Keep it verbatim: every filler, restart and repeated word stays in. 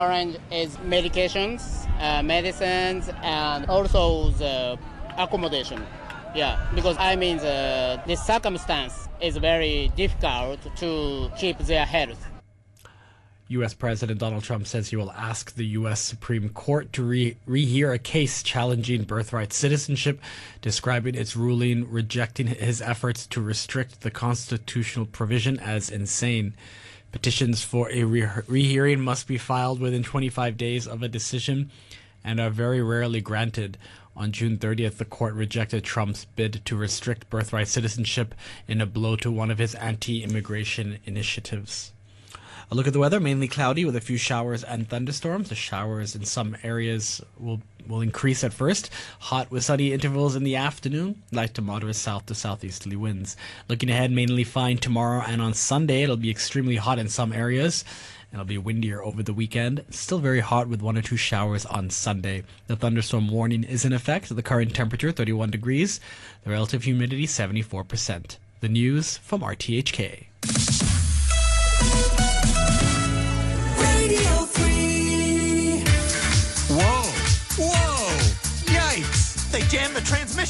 Orange is medications, uh, medicines, and also the accommodation. Yeah, because I mean the, the circumstance is very difficult to keep their health. U S. President Donald Trump says he will ask the U S. Supreme Court to re- rehear a case challenging birthright citizenship, describing its ruling rejecting his efforts to restrict the constitutional provision as insane. Petitions for a re- rehearing must be filed within twenty-five days of a decision and are very rarely granted. On June thirtieth, the court rejected Trump's bid to restrict birthright citizenship in a blow to one of his anti-immigration initiatives. A look at the weather, mainly cloudy with a few showers and thunderstorms. The showers in some areas will will increase at first. Hot with sunny intervals in the afternoon. Light to moderate south to southeasterly winds. Looking ahead, mainly fine tomorrow and on Sunday. It'll be extremely hot in some areas. It'll be windier over the weekend. Still very hot with one or two showers on Sunday. The thunderstorm warning is in effect. The current temperature, thirty-one degrees. The relative humidity, seventy-four percent. The news from R T H K. Whoa! Whoa! Yikes! They jammed the transmission!